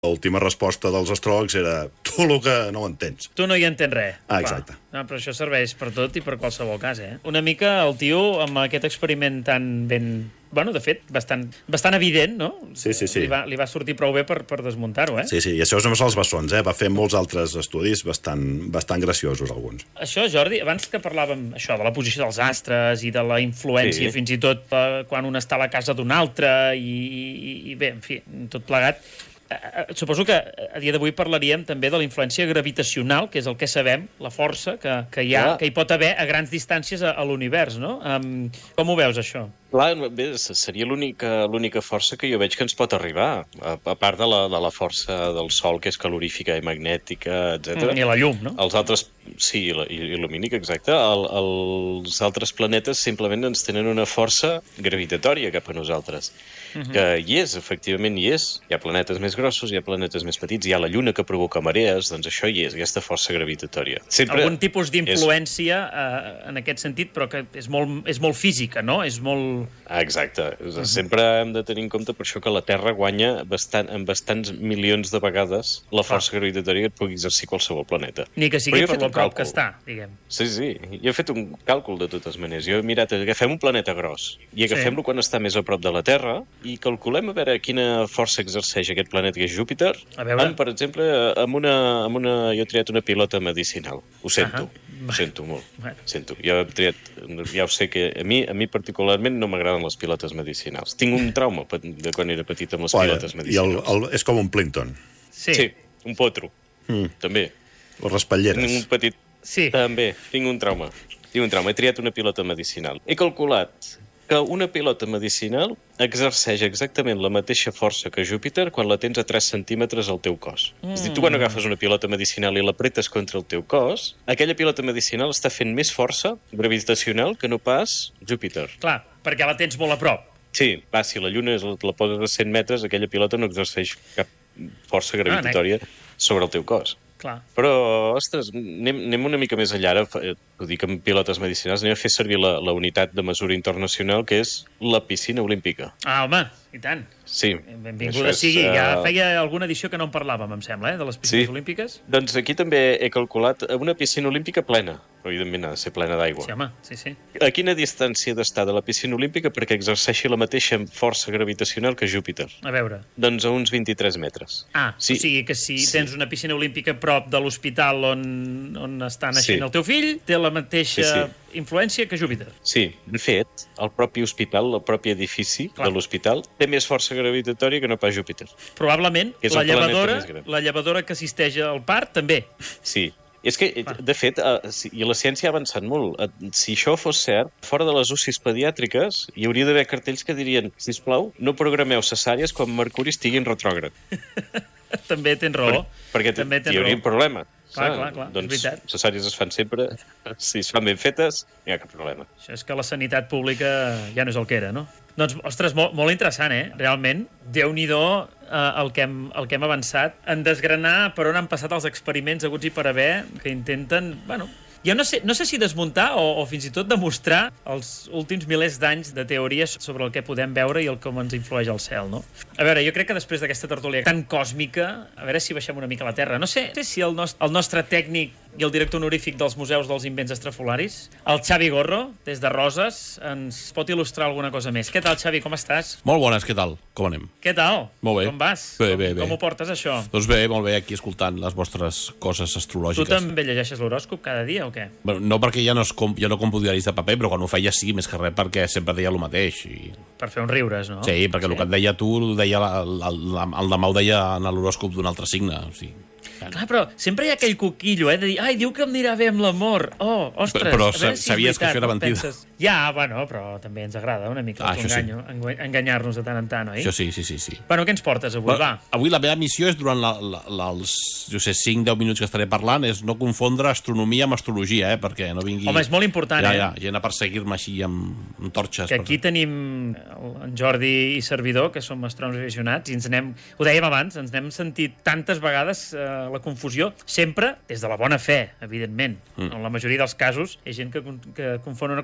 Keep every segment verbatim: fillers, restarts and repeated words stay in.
L'última resposta dels astròlegs era tu el que no ho entens. Tu no hi entens res. Ah, exacte. No, però això serveix per tot i per qualsevol cas, eh? Una mica el tio, amb aquest experiment tan ben... Bueno, de fet, bastant, bastant evident, no? Sí, sí, sí. Li va, li va sortir prou bé per, per desmuntar-ho, eh? Sí, sí, i això és només els bessons, eh? Va fer molts altres estudis bastant, bastant graciosos, alguns. Això, Jordi, abans que parlàvem això de la posició dels astres i de la influència, sí. Fins i tot eh, quan un està a la casa d'un altre i, i, i bé, en fi, tot plegat... Suposo que a dia d'avui parlaríem també de la influència gravitacional, que és el que sabem, la força que, que, hi, ha, que hi pot haver a grans distàncies a, a l'univers, no? Um, com ho veus, això? Clar, bé, seria l'única força que jo veig que ens pot arribar, a, a part de la, de la força del Sol, que és calorífica i magnètica, etcètera. Mm, I la llum, no? Els altres, sí, i, la, i lumínica, exacte. El, els altres planetes simplement ens tenen una força gravitatòria cap a nosaltres. Uh-huh. Que hi és, efectivament hi és. Hi ha planetes més grossos, hi ha planetes més petits, hi ha la Lluna que provoca marees, doncs això hi és, aquesta força gravitatòria. Sempre algun tipus d'influència és... eh, en aquest sentit, però que és molt, és molt física, no? És molt... Ah, exacte. Uh-huh. Sempre hem de tenir en compte per això que la Terra guanya bastant, en bastants milions de vegades la força ah. gravitatòria que et pugui exercir qualsevol planeta. Ni que sigui per lo prop que està, diguem. Sí, sí. Jo he fet un càlcul de totes maneres. Jo he mirat, agafem un planeta gros i agafem-lo sí. Quan està més a prop de la Terra i calculem a veure quina força exerceix aquest planeta que és Júpiter. A veure. En, per exemple, amb una, amb una... Jo he triat una pilota medicinal. Ho sento. Uh-huh. Ho sento molt. Bueno. Sento. Jo he triat... Ja ho sé que a mi, a mi particularment no m'agraden les pilotes medicinals. Tinc un trauma de quan era petit amb les Oye, pilotes medicinals. I el, el, és com un Plinton. Sí. Sí, un potro. Mm. També. Les raspalleres. Tinc un petit... Sí. També. Tinc un trauma. Tinc un trauma. He triat una pilota medicinal. He calculat que una pilota medicinal exerceix exactament la mateixa força que Júpiter quan la tens a tres centímetres al teu cos. Mm. És a dir, tu quan agafes una pilota medicinal i l'apretes contra el teu cos, aquella pilota medicinal està fent més força gravitacional que no pas Júpiter. Clar, perquè la tens molt a prop. Sí, va, si la Lluna la poses a cent metres, aquella pilota no exerceix cap força gravitatòria ah, sobre el teu cos. Clar. Però, ostres, anem, anem una mica més enllà. Ara, ho dic amb pilotes medicinals, anem a fer servir la, la unitat de mesura internacional, que és la piscina olímpica. Ah, home, i tant. Sí. Benvinguda sigui. Uh... Ja feia alguna edició que no en parlàvem, em sembla, eh, de les piscines sí. olímpiques. Doncs aquí també he calculat una piscina olímpica plena. Però, evidentment, ha de ser plena d'aigua. Sí, home, sí, sí. A quina distància d'estar de la piscina olímpica perquè exerceixi la mateixa força gravitacional que Júpiter? A veure. Doncs a uns vint-i-tres metres. Ah, sí. O sigui que si sí. tens una piscina olímpica prop de l'hospital on, on està naixent sí. el teu fill, té la mateixa sí, sí. influència que Júpiter. Sí, de fet, el propi hospital, el propi edifici Clar. de l'hospital, té més força gravitatòria que no pas Júpiter. Probablement la llevadora, la llevadora que assisteix al part també. Sí. És que, de fet, i la ciència ha avançat molt. Si això fos cert, fora de les U C Is pediàtriques hi hauria d'haver cartells que dirien sisplau, no programeu cesàries quan Mercuri estigui en retrògrad. També tens raó. Per, perquè També hi hauria un problema. Clar, clar, clar, doncs, és veritat. Cesàries es fan sempre, si es fan ben fetes, no hi ha cap problema. Això és que la sanitat pública ja no és el que era, no? Doncs, ostres, molt, molt interessant, eh? Realment, Déu-n'hi-do eh, el, que hem, el que hem avançat en desgranar per on han passat els experiments haguts i per haver, que intenten, bueno... Jo no sé, no sé si desmuntar o, o fins i tot demostrar els últims milers d'anys de teories sobre el que podem veure i el com ens influeix el cel, no? A veure, jo crec que després d'aquesta tertúlia tan còsmica, a veure si baixem una mica a la Terra. No sé, no sé si el, nost el nostre tècnic i el director honorífic dels Museus dels Invents Estrafolaris, el Xavi Gorro, des de Roses, ens pot il·lustrar alguna cosa més. Què tal, Xavi, com estàs? Molt bones, què tal? Com anem? Què tal? Molt bé. Com vas? Bé, bé, bé. Com ho portes, això? Doncs bé, molt bé, aquí escoltant les vostres coses astrològiques. Tu també llegeixes l'horòscop cada dia o què? Bueno, no perquè ja no, es comp jo no compro diaris de paper, però quan ho feia sí, més que res perquè sempre deia el mateix. I... Per fer uns riures, no? Sí, perquè sí. el que et deia tu, ho deia la, la, la, el demà ho deia en l'horòscop d'un altre signe, o sigui... Clar, però sempre hi ha aquell coquillo, eh, de dir, ai, diu que em anirà bé amb l'amor. Oh, ostres, però, a veure si sabies és veritat, que això era mentida. Penses... Ja, bueno, però també ens agrada una mica ah, l'enganyo, sí. enganyar-nos de tant en tant, oi? Això sí, sí, sí. sí. Bueno, què ens portes avui, bueno, va? Avui la meva missió és, durant la, la, la, els, jo sé, cinc deu minuts que estaré parlant, és no confondre astronomia amb astrologia, eh, perquè no vingui... Home, és molt important, ja, eh? Ja, gent a perseguir-me així amb, amb torxes. Que aquí per... tenim en Jordi i servidor, que som astrònoms aficionats, i ens n'hem, ho dèiem abans, ens n'hem sentit tantes vegades eh, la confusió, sempre des de la bona fe, evidentment. Mm. En la majoria dels casos hi ha gent que, que confon una cosa amb l'altra.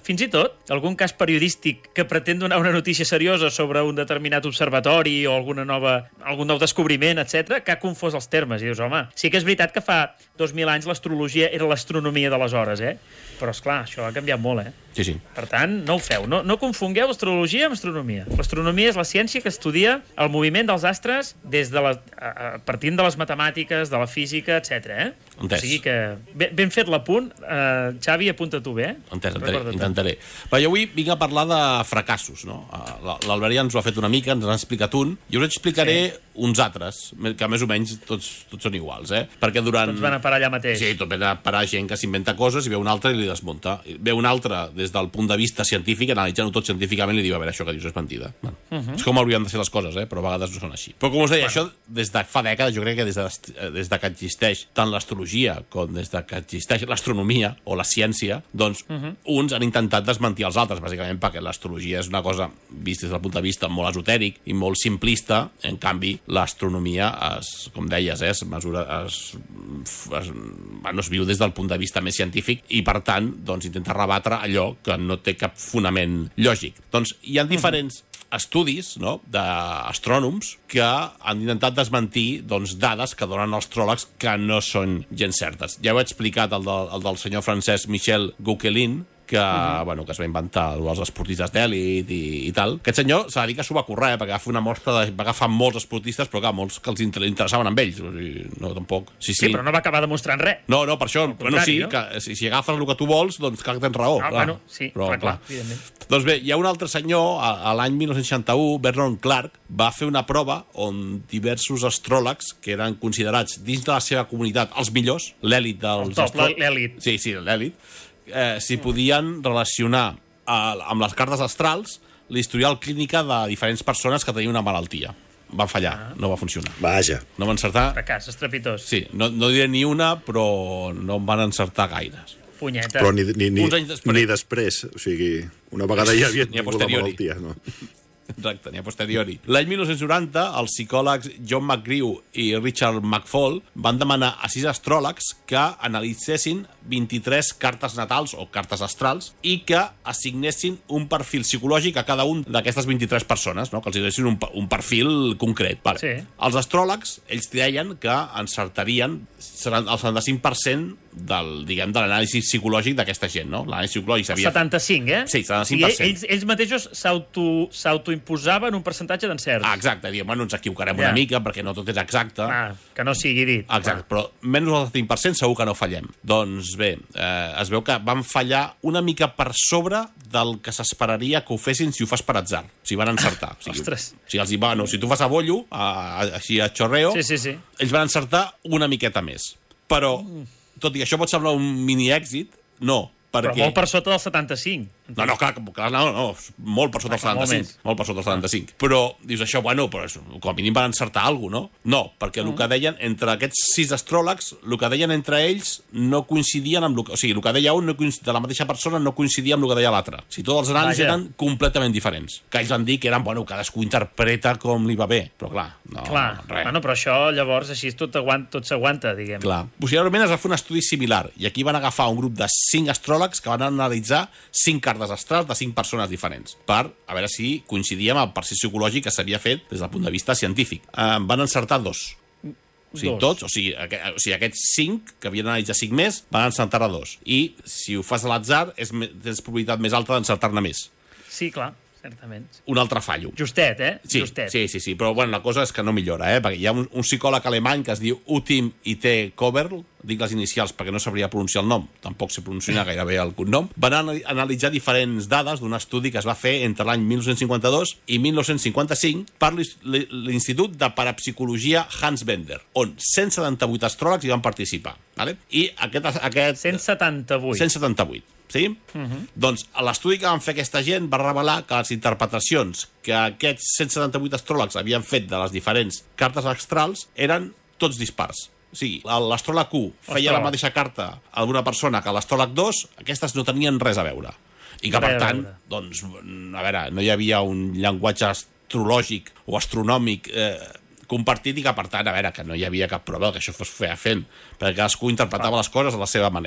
fins i tot algun cas periodístic que pretén donar una notícia seriosa sobre un determinat observatori o alguna nova, algun nou descobriment, etcètera, que ha confós els termes. I dius, home, sí que és veritat que fa dos mil anys l'astrologia era l'astronomia d'aleshores, eh? Però, esclar, això ha canviat molt, eh? Sí, sí. Per tant, no ho feu. No, no confongueu astrologia amb astronomia. L'astronomia és la ciència que estudia el moviment dels astres des de la, a, a, partint de les matemàtiques, de la física, etcètera. Eh? Entès. O sigui que ben, ben fet l'apunt. Uh, Xavi, apunta tu bé, eh? Entès, ententaré, intentaré. Però jo avui vinc a parlar de fracassos, no? L'Albert ja ens ho ha fet una mica, ens n'ha explicat un. Jo us explicaré sí. uns altres, que més o menys tots, tots són iguals, eh? Perquè durant... Tots van a parar allà mateix. Sí, tots van a parar gent que s'inventa coses i ve un altre i li desmunta. Ve un altre, des del punt de vista científic, analitzant-ho tot científicament, i li diu, a veure, això que dius és mentida. Bueno, uh -huh. És com haurien de ser les coses, eh? Però a vegades no són així. Però com us deia, bueno. Això des de fa dècades, jo crec que des de, des de que existeix tant l'astrologia com des de que existeix l'astronomia o la ciència, doncs uh -huh. uns han intentat desmentir els altres, bàsicament perquè l'astrologia és una cosa vista des del punt de vista molt esotèric i molt simplista. En canvi, l'astronomia, es, com deies, eh, es mesura, es, es, bueno, es viu des del punt de vista més científic i, per tant, doncs, intenta rebatre allò que no té cap fonament lògic. Doncs hi ha diferents estudis, no?, d'astrònoms que han intentat desmentir, doncs, dades que donen els astròlegs que no són gens certes. Ja ho he explicat, el, de, el del senyor francès Michel Gauquelin, que, uh-huh. bueno, que es va inventar els esportistes d'èlit i, i tal. Aquest senyor s'ha de dir que s'ho va currar, eh, perquè va fer una mostra, de, va agafar molts esportistes, però clar, molts que els interessaven amb ells. O sigui, no, tampoc. Sí, sí. sí, però no va acabar demostrant res. No, no, per això. Bueno, sí, no? que si, si agafes el que tu vols, doncs clar que tens raó. Ah, clar. bueno, sí, però, clar, clar, evidentment. Doncs bé, hi ha un altre senyor, a, a l'any dinou seixanta-u, Vernon Clark, va fer una prova on diversos astròlegs, que eren considerats dins de la seva comunitat els millors, l'èlit dels... El top, astrò... l'èlit. Sí, sí, l'èlit, eh, s'hi podien relacionar eh, amb les cartes astrals l'historial clínica de diferents persones que tenien una malaltia. Van fallar, ah. no va funcionar. Vaja. No van encertar... Fracàs, estrepitós. Sí, no, no diré ni una, però no en van encertar gaires. Punyeta. Però ni, ni, ni, després. ni després. O sigui, una vegada ja havia tingut la malaltia, no? Exacte, ni a posteriori. L'any dinou noranta, els psicòlegs John McGrew i Richard McFall van demanar a sis astròlegs que analitzessin vint-i-tres cartes natals o cartes astrals i que assignessin un perfil psicològic a cada un d'aquestes vint-i-tres persones, no? Que els donessin un, un perfil concret. Vale. Sí. Els astròlegs, ells deien que encertarien el setanta-cinc per cent del, diguem, de l'anàlisi psicològic d'aquesta gent, no? L'anàlisi psicològic s'havia... setanta-cinc, eh? Sí, setanta-cinc per cent. Ells, ells mateixos s'autoimposaven un percentatge d'encerts. Ah, exacte, diem, bueno, ens equivocarem ja. una mica perquè no tot és exacte. Ah, que no sigui dit. Exacte, però menys del setanta-cinc per cent segur que no fallem. Doncs bé, eh, es veu que van fallar una mica per sobre del que s'esperaria que ho fessin si ho fas per atzar. O sigui, van encertar. O sigui, Ostres. O sigui, els hi va, no, si tu fas a bollo, a, a, així a xorreo, Sí, sí, sí. ells van encertar una miqueta més. Però, tot i que això pot semblar un mini-èxit, no. Perquè... Però molt per sota del setanta-cinc. No, no, clar, clar no, no, molt per sota del setanta-cinc. Molt, molt per sota del setanta-cinc. Però, dius, això, bueno, però com a mínim van encertar alguna cosa, no? No, perquè mm. el que deien, entre aquests sis astròlegs, el que deien entre ells no coincidien amb... O sigui, el que deia un no coincidia, de la mateixa persona no coincidia amb el que deia l'altre. O sigui, tots els anàlisis eren completament diferents. Que ells van dir que eren, bueno, cadascú interpreta com li va bé. Però, clar, no, clar. res. Bueno, però això, llavors, així tot s'aguanta, diguem. Clar. Posteriorment es va fer un estudi similar, i aquí van agafar un grup de cinc astròlegs que van analitzar cinc cartes astrals de cinc persones diferents per a veure si coincidia amb el perfil psicològic que s'havia fet des del punt de vista científic. Eh, van encertar dos. O sigui, dos. tots, o sigui, aqu o sigui, aquests cinc, que havien analitzat cinc més, van encertar a dos. I si ho fas a l'atzar, és, és probabilitat més alta d'encertar-ne més. Sí, clar. Certament. Un altre fallo. Justet, eh? Sí, Justet. sí, sí, sí, però bueno, la cosa és que no millora, eh? Perquè hi ha un, un psicòleg alemany que es diu Utim I T Koberl, dic les inicials perquè no sabria pronunciar el nom, tampoc sé pronunciar gairebé el cognom, van analitzar diferents dades d'un estudi que es va fer entre l'any mil nou-cents cinquanta-dos i mil nou-cents cinquanta-cinc per l'Institut de Parapsicologia Hans Bender, on cent setanta-vuit astròlegs hi van participar. Vale? I aquest, aquest... cent setanta-vuit. cent setanta-vuit. Sí? Uh-huh. Doncs l'estudi que van fer aquesta gent va revelar que les interpretacions que aquests cent setanta-vuit astròlegs havien fet de les diferents cartes astrals eren tots dispars. O sigui, l'astròleg u feia la mateixa carta a una persona que l'astròleg dos, aquestes no tenien res a veure. I que, per tant, doncs, a veure, no hi havia un llenguatge astrològic o astronòmic eh, compartit i que, per tant, a veure, que no hi havia cap prova que això fos feia fent, perquè cadascú interpretava les coses a la seva manera.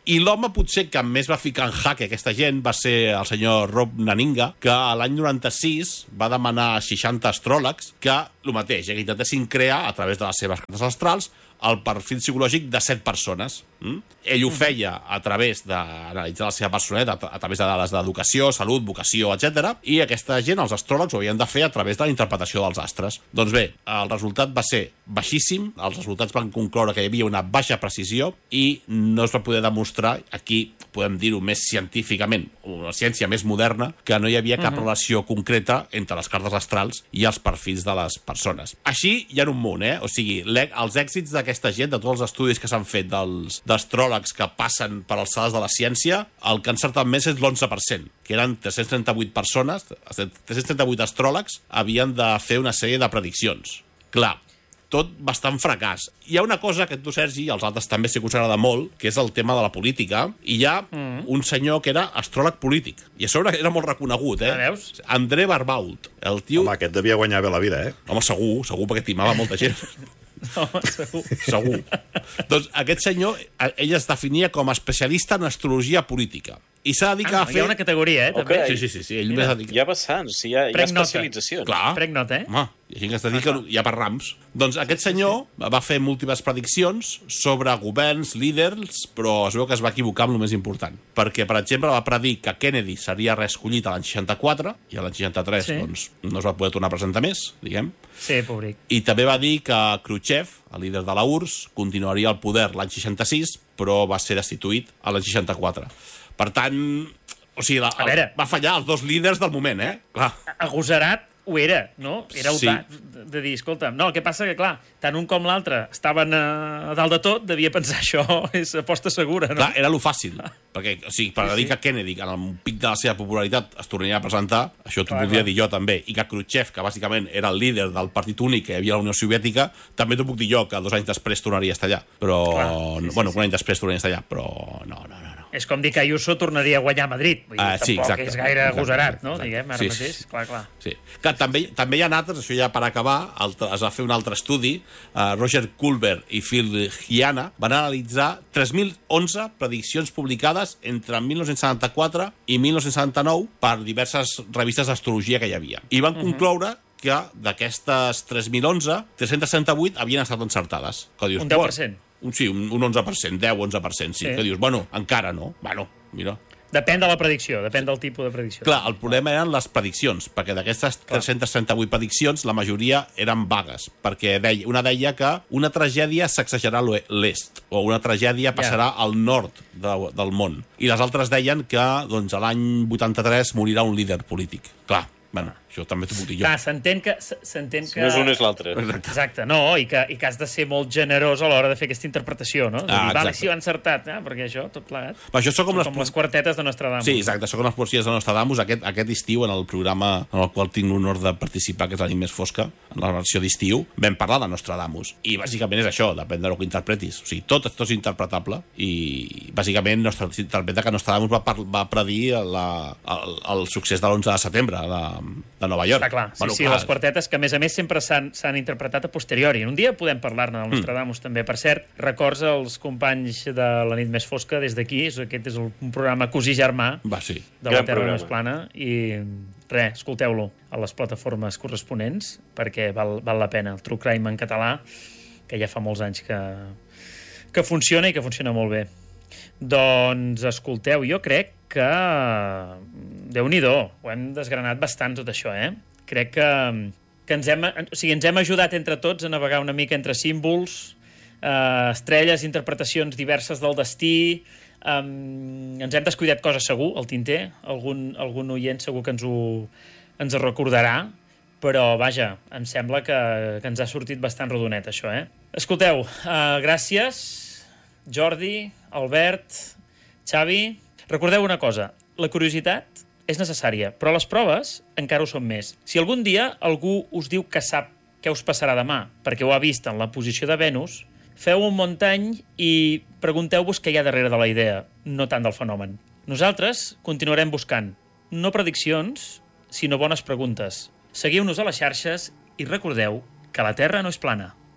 I l'home potser que més va ficar en jaque aquesta gent va ser el senyor Rob Naninga, que a l'any noranta-sis va demanar a seixanta astròlegs que, el mateix, que intentessin crear, a través de les seves cartes astrals, el perfil psicològic de set persones. Mm? Ell ho feia a través d'analitzar la seva personalitat, a, a través de dades d'educació, salut, vocació, etcètera. I aquesta gent, els astròlegs, ho havien de fer a través de la interpretació dels astres. Doncs bé, el resultat va ser baixíssim, els resultats van concloure que hi havia una baixa precisió i no es va poder demostrar, aquí podem dir-ho més científicament, una ciència més moderna, que no hi havia cap uh -huh. relació concreta entre les cartes astrals i els perfils de les persones. Així hi ha un munt, eh? O sigui, els èxits d'aquesta gent, de tots els estudis que s'han fet dels d'astròlegs que passen per les sales de la ciència, el que han encertat més és l'onze per cent, que eren tres-cents trenta-vuit persones, tres-cents trenta-vuit astròlegs, havien de fer una sèrie de prediccions. Clar, tot bastant fracàs. Hi ha una cosa que tu, Sergi, i els altres també sé que us agrada molt, que és el tema de la política, i hi ha mm. un senyor que era astròleg polític, i a sobre era molt reconegut, eh? Ah, veus? André Barbault. El tio... Home, aquest devia guanyar bé la vida, eh? Home, segur, segur, perquè timava molta gent. No, segur. Segur. Doncs aquest senyor, ell es definia com a especialista en astrologia política. I s'ha dedicat ah, a fer... Hi ha una categoria, eh, també. Okay. Sí, sí, sí, sí. Ell Mira, dedica... hi ha vessants, hi ha, hi ha especialitzacions. Clar. Prenc nota, eh? Home, hi ha gent que es dedica... Ah, hi ha per rams. Doncs aquest senyor sí, sí. va fer múltiples prediccions sobre governs, líders, però es veu que es va equivocar amb el més important. Perquè, per exemple, va predir que Kennedy seria reescollit a l'any seixanta-quatre, i a l'any seixanta-tres sí. doncs, no es va poder tornar a presentar més, diguem. Sí, pobric. I també va dir que Khrushchev, el líder de la U R S S, continuaria al poder l'any seixanta-sis, però va ser destituït a l'any seixanta-quatre. Per tant, o sigui, la, el, va fallar els dos líders del moment, eh? Clar. Agosarat ho era, no? Era sí. de, de dir, escolta, no, el que passa que, clar, tant un com l'altre estaven a, a dalt de tot, devia pensar això és aposta segura, no? Clar, era lo fàcil, perquè, o sigui, per sí, dir sí. que Kennedy, que en el pic de la seva popularitat es tornaria a presentar, això t'ho podria dir jo també, i que Khrushchev, que bàsicament era el líder del partit únic que hi havia a la Unió Soviètica, també t'ho puc dir jo, que dos anys després tornaria a estar allà, però, clar, sí, sí, bueno, sí. un any després tornaria a estar allà, però no, no, no. És com dir que Ayuso tornaria a guanyar a Madrid. Vull dir, ah, sí, tampoc exacte, és gaire exacte, agosarat, no? Exacte. Diguem, ara sí, mateix. Sí, clar, clar. Sí. Clar, també, també hi ha altres, això ja per acabar, altre, es va fer un altre estudi, uh, Roger Culver i Phil Giana van analitzar tres mil onze prediccions publicades entre mil nou-cents setanta-quatre i mil nou-cents setanta-nou per diverses revistes d'astrologia que hi havia. I van uh -huh. concloure que d'aquestes tres mil onze, tres-cents seixanta-vuit havien estat encertades. Que dius, un deu per cent. Un, sí, un, un onze per cent, deu onze per cent, sí. sí. Que dius, bueno, encara no. Bueno, mira... Depèn de la predicció, depèn del tipus de predicció. Clar, el problema eren les prediccions, perquè d'aquestes tres-cents trenta-vuit prediccions, la majoria eren vagues, perquè deia, una deia que una tragèdia sacsejarà l'est, o una tragèdia passarà yeah. al nord de, del món. I les altres deien que doncs, a l'any vuitanta-tres morirà un líder polític. Clar, bueno, això també t'ho puc dir jo. Clar, s'entén que... s'entén que... Si no és un és l'altre. Exacte, no, i que, i que has de ser molt generós a l'hora de fer aquesta interpretació, no? De ah, dir, vale, sí, ho han encertat, eh? Perquè això, tot plegat. Però això són com, són les... com les quartetes de Nostradamus. Sí, exacte, són com les poesies de Nostradamus. Aquest, aquest estiu, en el programa en el qual tinc l'honor de participar, que és la nit més fosca, en la versió d'estiu, vam parlar de Nostradamus. I bàsicament és això, depèn del que interpretis. O sigui, tot, tot és interpretable i bàsicament s'interpreta que Nostradamus va, va predir la, el, el succés de l'onze de setembre de, de Nova York. Està clar, sí, bueno, sí, clar. les quartetes que a més a més sempre s'han interpretat a posteriori. Un dia podem parlar-ne del Nostradamus mm. també. Per cert, records als companys de la nit més fosca des d'aquí, aquest és un programa cosí germà Va, sí. de la Terra més plana i res, escolteu-lo a les plataformes corresponents perquè val, val la pena. El True Crime en català, que ja fa molts anys que, que funciona i que funciona molt bé. Doncs escolteu, jo crec que Déu-n'hi-do, ho hem desgranat bastant tot això, eh? Crec que, que ens, hem, o sigui, ens hem ajudat entre tots a navegar una mica entre símbols, eh, estrelles, interpretacions diverses del destí, eh, ens hem descuidat coses segur, al tinter, algun, algun oient segur que ens ho, ens ho recordarà, però vaja, em sembla que, que ens ha sortit bastant rodonet això, eh? Escolteu, eh, gràcies, Jordi, Albert, Xavi. Recordeu una cosa, la curiositat és necessària, però les proves encara ho són més. Si algun dia algú us diu que sap què us passarà demà perquè ho ha vist en la posició de Venus, feu un muntany i pregunteu-vos què hi ha darrere de la idea, no tant del fenomen. Nosaltres continuarem buscant, no prediccions, sinó bones preguntes. Seguiu-nos a les xarxes i recordeu que la Terra no és plana.